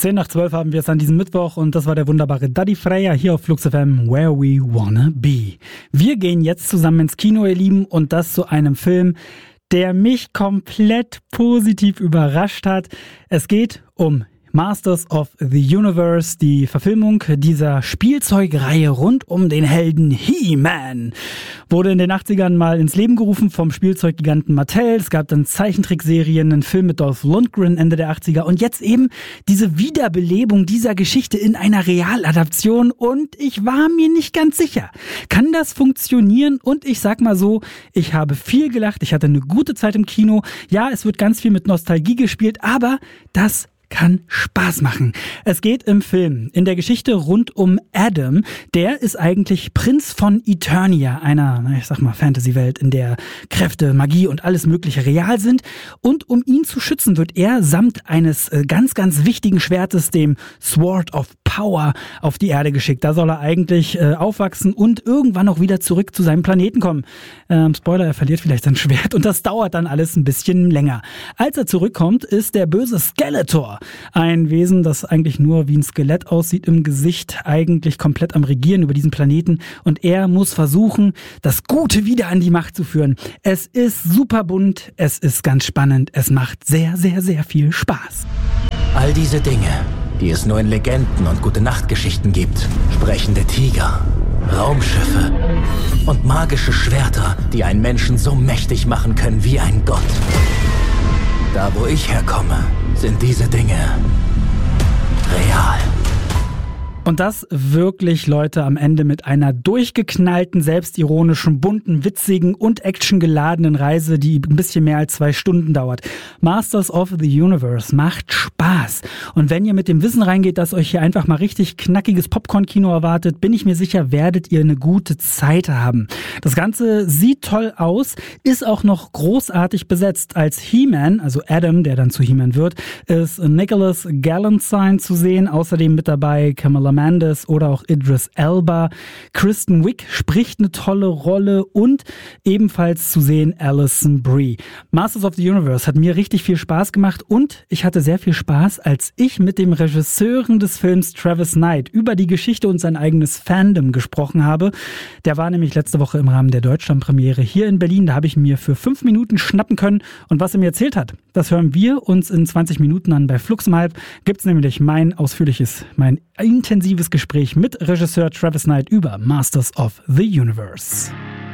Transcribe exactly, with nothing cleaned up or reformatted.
zehn nach zwölf haben wir es an diesem Mittwoch und das war der wunderbare Daddy Freya hier auf Flux F M, Where We Wanna Be. Wir gehen jetzt zusammen ins Kino, ihr Lieben, und das zu einem Film, der mich komplett positiv überrascht hat. Es geht um Masters of the Universe, die Verfilmung dieser Spielzeugreihe rund um den Helden He-Man. Wurde in den achtzigern mal ins Leben gerufen vom Spielzeuggiganten Mattel. Es gab dann Zeichentrickserien, einen Film mit Dolph Lundgren Ende der achtziger und jetzt eben diese Wiederbelebung dieser Geschichte in einer Realadaption und ich war mir nicht ganz sicher. Kann das funktionieren? Und ich sag mal so, ich habe viel gelacht, ich hatte eine gute Zeit im Kino. Ja, es wird ganz viel mit Nostalgie gespielt, aber das kann Spaß machen. Es geht im Film, in der Geschichte rund um Adam. Der ist eigentlich Prinz von Eternia, einer, ich sag mal, Fantasy-Welt, in der Kräfte, Magie und alles Mögliche real sind. Und um ihn zu schützen, wird er samt eines ganz, ganz wichtigen Schwertes, dem Sword of Power, auf die Erde geschickt. Da soll er eigentlich äh, aufwachsen und irgendwann auch wieder zurück zu seinem Planeten kommen. Ähm, Spoiler, er verliert vielleicht sein Schwert und das dauert dann alles ein bisschen länger. Als er zurückkommt, ist der böse Skeletor, ein Wesen, das eigentlich nur wie ein Skelett aussieht im Gesicht, eigentlich komplett am Regieren über diesen Planeten. Und er muss versuchen, das Gute wieder an die Macht zu führen. Es ist super bunt, es ist ganz spannend, es macht sehr, sehr, sehr viel Spaß. All diese Dinge, die es nur in Legenden und Gute-Nacht-Geschichten gibt. Sprechende Tiger, Raumschiffe und magische Schwerter, die einen Menschen so mächtig machen können wie ein Gott. Da, wo ich herkomme, sind diese Dinge real. Und das wirklich, Leute, am Ende mit einer durchgeknallten, selbstironischen, bunten, witzigen und actiongeladenen Reise, die ein bisschen mehr als zwei Stunden dauert. Masters of the Universe macht Spaß. Und wenn ihr mit dem Wissen reingeht, dass euch hier einfach mal richtig knackiges Popcorn-Kino erwartet, bin ich mir sicher, werdet ihr eine gute Zeit haben. Das Ganze sieht toll aus, ist auch noch großartig besetzt. Als He-Man, also Adam, der dann zu He-Man wird, ist Nicholas Galantine zu sehen. Außerdem mit dabei Kamala Mendes oder auch Idris Elba. Kristen Wiig spricht eine tolle Rolle und ebenfalls zu sehen Alison Brie. Masters of the Universe hat mir richtig viel Spaß gemacht und ich hatte sehr viel Spaß, als ich mit dem Regisseuren des Films Travis Knight über die Geschichte und sein eigenes Fandom gesprochen habe. Der war nämlich letzte Woche im Rahmen der Deutschlandpremiere hier in Berlin. Da habe ich mir für fünf Minuten schnappen können und was er mir erzählt hat, das hören wir uns in zwanzig Minuten an. Bei Flux im Halb gibt's nämlich mein ausführliches, mein intensives Gespräch mit Regisseur Travis Knight über Masters of the Universe.